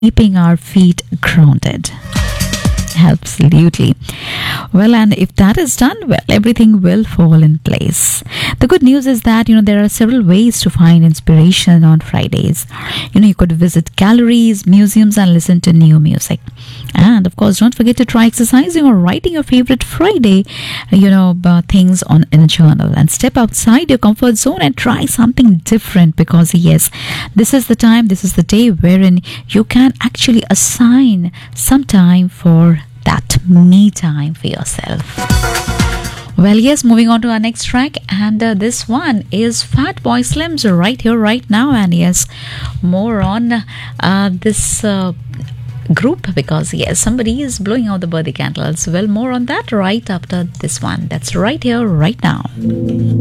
keeping our feet grounded. Absolutely. Well, and if that is done, well, everything will fall in place. The good news is that, there are several ways to find inspiration on Fridays. You could visit galleries, museums, and listen to new music. And of course, don't forget to try exercising or writing your favorite Friday, things in a journal, and step outside your comfort zone and try something different, because yes, this is the day wherein you can actually assign some time for that me time for yourself. Well, yes, moving on to our next track, and this one is Fatboy Slim's Right Here, Right Now. And yes, more on this group, because yes, somebody is blowing out the birthday candles. Well, more on that right after this one. That's Right Here, Right Now.